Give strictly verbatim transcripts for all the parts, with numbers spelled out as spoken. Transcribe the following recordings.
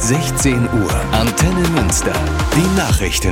sechzehn Uhr, Antenne Münster. Die Nachrichten.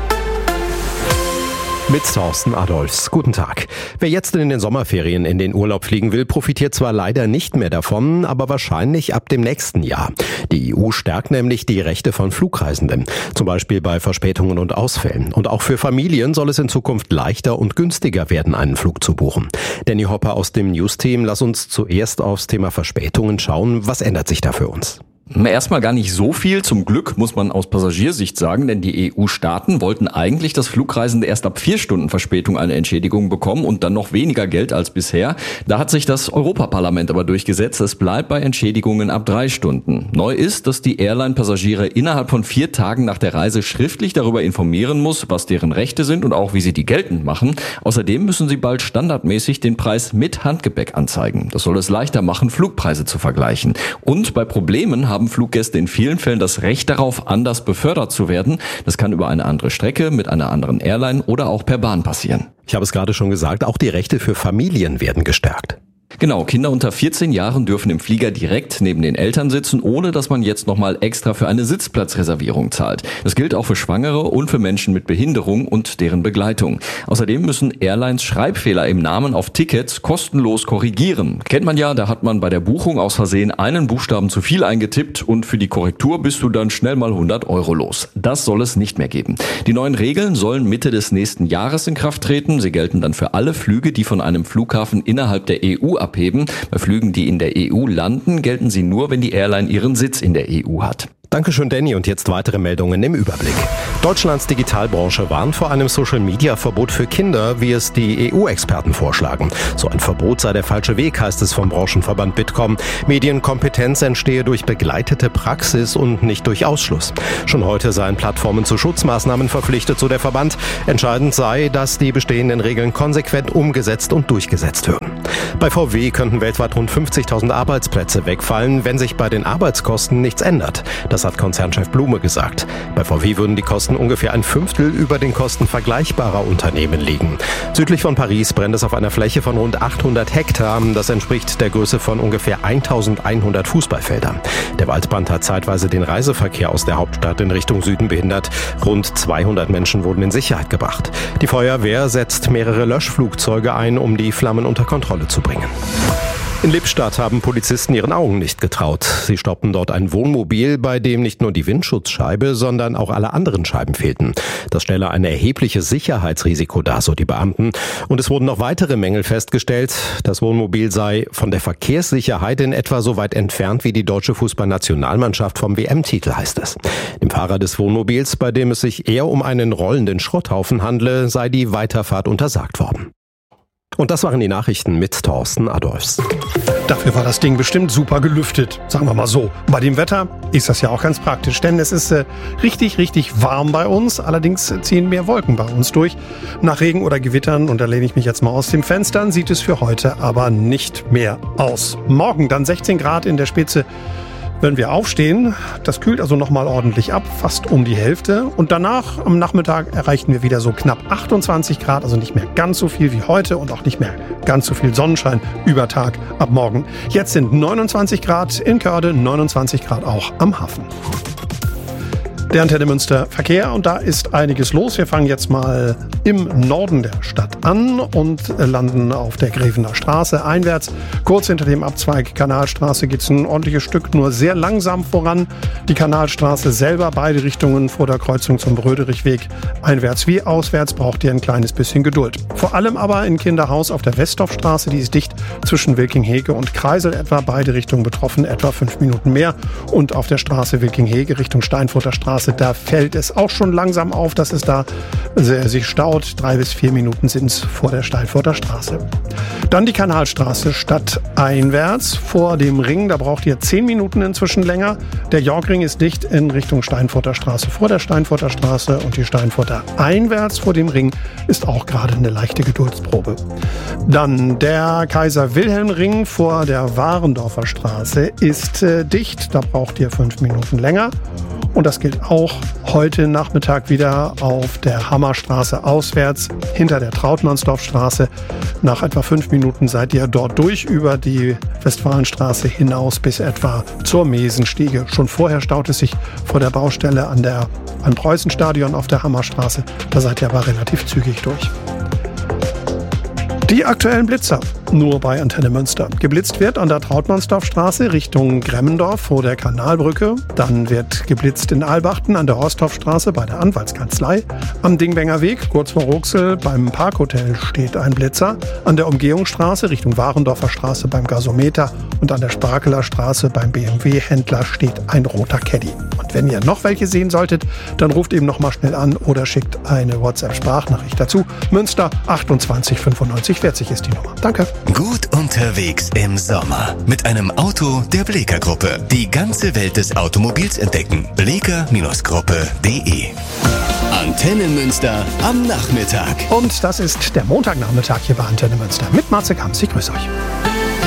Mit Thorsten Adolfs. Guten Tag. Wer jetzt in den Sommerferien in den Urlaub fliegen will, profitiert zwar leider nicht mehr davon, aber wahrscheinlich ab dem nächsten Jahr. Die E U stärkt nämlich die Rechte von Flugreisenden, zum Beispiel bei Verspätungen und Ausfällen. Und auch für Familien soll es in Zukunft leichter und günstiger werden, einen Flug zu buchen. Danny Hopper aus dem News-Team, lass uns zuerst aufs Thema Verspätungen schauen. Was ändert sich da für uns? Erstmal gar nicht so viel, zum Glück, muss man aus Passagiersicht sagen, denn die E U-Staaten wollten eigentlich, dass Flugreisende erst ab vier Stunden Verspätung eine Entschädigung bekommen und dann noch weniger Geld als bisher. Da hat sich das Europaparlament aber durchgesetzt, es bleibt bei Entschädigungen ab drei Stunden. Neu ist, dass die Airline Passagiere innerhalb von vier Tagen nach der Reise schriftlich darüber informieren muss, was deren Rechte sind und auch wie sie die geltend machen. Außerdem müssen sie bald standardmäßig den Preis mit Handgepäck anzeigen. Das soll es leichter machen, Flugpreise zu vergleichen. Und bei Problemen haben haben Fluggäste in vielen Fällen das Recht darauf, anders befördert zu werden. Das kann über eine andere Strecke, mit einer anderen Airline oder auch per Bahn passieren. Ich habe es gerade schon gesagt, auch die Rechte für Familien werden gestärkt. Genau, Kinder unter vierzehn Jahren dürfen im Flieger direkt neben den Eltern sitzen, ohne dass man jetzt nochmal extra für eine Sitzplatzreservierung zahlt. Das gilt auch für Schwangere und für Menschen mit Behinderung und deren Begleitung. Außerdem müssen Airlines Schreibfehler im Namen auf Tickets kostenlos korrigieren. Kennt man ja, da hat man bei der Buchung aus Versehen einen Buchstaben zu viel eingetippt und für die Korrektur bist du dann schnell mal hundert Euro los. Das soll es nicht mehr geben. Die neuen Regeln sollen Mitte des nächsten Jahres in Kraft treten. Sie gelten dann für alle Flüge, die von einem Flughafen innerhalb der E U abheben. Bei Flügen, die in der E U landen, gelten sie nur, wenn die Airline ihren Sitz in der E U hat. Dankeschön, Danny. Und jetzt weitere Meldungen im Überblick. Deutschlands Digitalbranche warnt vor einem Social-Media-Verbot für Kinder, wie es die E U-Experten vorschlagen. So ein Verbot sei der falsche Weg, heißt es vom Branchenverband Bitkom. Medienkompetenz entstehe durch begleitete Praxis und nicht durch Ausschluss. Schon heute seien Plattformen zu Schutzmaßnahmen verpflichtet, so der Verband. Entscheidend sei, dass die bestehenden Regeln konsequent umgesetzt und durchgesetzt würden. Bei V W könnten weltweit rund fünfzigtausend Arbeitsplätze wegfallen, wenn sich bei den Arbeitskosten nichts ändert. Das hat Konzernchef Blume gesagt. Bei V W würden die Kosten ungefähr ein Fünftel über den Kosten vergleichbarer Unternehmen liegen. Südlich von Paris brennt es auf einer Fläche von rund achthundert Hektar. Das entspricht der Größe von ungefähr eintausendeinhundert Fußballfeldern. Der Waldbrand hat zeitweise den Reiseverkehr aus der Hauptstadt in Richtung Süden behindert. Rund zweihundert Menschen wurden in Sicherheit gebracht. Die Feuerwehr setzt mehrere Löschflugzeuge ein, um die Flammen unter Kontrolle zu bringen. In Lippstadt haben Polizisten ihren Augen nicht getraut. Sie stoppten dort ein Wohnmobil, bei dem nicht nur die Windschutzscheibe, sondern auch alle anderen Scheiben fehlten. Das stelle ein erhebliches Sicherheitsrisiko dar, so die Beamten. Und es wurden noch weitere Mängel festgestellt. Das Wohnmobil sei von der Verkehrssicherheit in etwa so weit entfernt wie die deutsche Fußballnationalmannschaft vom W M-Titel, heißt es. Dem Fahrer des Wohnmobils, bei dem es sich eher um einen rollenden Schrotthaufen handle, sei die Weiterfahrt untersagt worden. Und das waren die Nachrichten mit Thorsten Adolfs. Dafür war das Ding bestimmt super gelüftet, sagen wir mal so. Bei dem Wetter ist das ja auch ganz praktisch, denn es ist äh, richtig, richtig warm bei uns. Allerdings ziehen mehr Wolken bei uns durch. Nach Regen oder Gewittern, und da lehne ich mich jetzt mal aus dem Fenster, sieht es für heute aber nicht mehr aus. Morgen dann sechzehn Grad in der Spitze. Wenn wir aufstehen, das kühlt also nochmal ordentlich ab, fast um die Hälfte. Und danach am Nachmittag erreichen wir wieder so knapp achtundzwanzig Grad, also nicht mehr ganz so viel wie heute und auch nicht mehr ganz so viel Sonnenschein über Tag ab morgen. Jetzt sind neunundzwanzig Grad in Körde, neunundzwanzig Grad auch am Hafen. Der Antenne Münster Verkehr, und da ist einiges los. Wir fangen jetzt mal im Norden der Stadt an und landen auf der Grevener Straße einwärts. Kurz hinter dem Abzweig Kanalstraße geht es ein ordentliches Stück, nur sehr langsam voran. Die Kanalstraße selber, beide Richtungen vor der Kreuzung zum Bröderichweg, einwärts wie auswärts, braucht ihr ein kleines bisschen Geduld. Vor allem aber in Kinderhaus auf der Westdorfstraße, die ist dicht zwischen Wilkinghege und Kreisel etwa, beide Richtungen betroffen, etwa fünf Minuten mehr. Und auf der Straße Wilkinghege Richtung Steinfurter Straße, da fällt es auch schon langsam auf, dass es da sich staut. Drei bis vier Minuten sind es vor der Steinfurter Straße. Dann die Kanalstraße stadteinwärts vor dem Ring. Da braucht ihr zehn Minuten inzwischen länger. Der Yorkring ist dicht in Richtung Steinfurter Straße vor der Steinfurter Straße. Und die Steinfurter einwärts vor dem Ring ist auch gerade eine leichte Geduldsprobe. Dann der Kaiser-Wilhelm-Ring vor der Warendorfer Straße ist äh, dicht. Da braucht ihr fünf Minuten länger. Und das gilt auch heute Nachmittag wieder auf der Hammerstraße auswärts, hinter der Trautmannsdorfstraße. Nach etwa fünf Minuten seid ihr dort durch über die Westfalenstraße hinaus bis etwa zur Mesenstiege. Schon vorher staut es sich vor der Baustelle an der an Preußenstadion auf der Hammerstraße. Da seid ihr aber relativ zügig durch. Die aktuellen Blitzer, nur bei Antenne Münster. Geblitzt wird an der Trautmannsdorfstraße Richtung Gremmendorf vor der Kanalbrücke. Dann wird geblitzt in Albachten an der Horstorfstraße bei der Anwaltskanzlei. Am Dingbenger Weg, kurz vor Ruxel, beim Parkhotel steht ein Blitzer. An der Umgehungsstraße Richtung Warendorfer Straße beim Gasometer und an der Sparkeler Straße beim B M W-Händler steht ein roter Caddy. Und wenn ihr noch welche sehen solltet, dann ruft eben noch mal schnell an oder schickt eine WhatsApp-Sprachnachricht dazu. Münster achtundzwanzig fünfundneunzig vierzig ist die Nummer. Danke. Gut unterwegs im Sommer mit einem Auto der Bleeker Gruppe. Die ganze Welt des Automobils entdecken. bleeker Gruppe punkt de. Antenne Münster am Nachmittag. Und das ist der Montagnachmittag hier bei Antenne Münster mit Matze Kamps. Ich grüße euch.